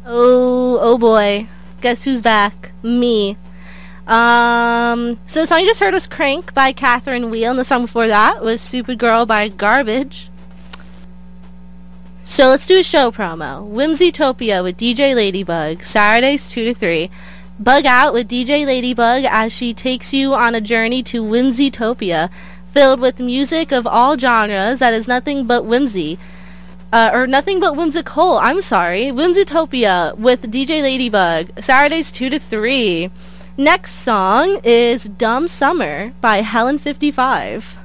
Oh boy. Guess who's back? Me. So the song you just heard was Crank by Catherine Wheel, and the song before that was Supergirl by Garbage. So let's do a show promo. Whimsytopia with DJ Ladybug, Saturdays 2 to 3. Bug out with DJ Ladybug as she takes you on a journey to Whimsytopia, filled with music of all genres that is nothing but whimsy. Or nothing but whimsical, I'm sorry. Whimsytopia with DJ Ladybug, Saturdays 2 to 3. Next song is Dumb Summer by Helen 55.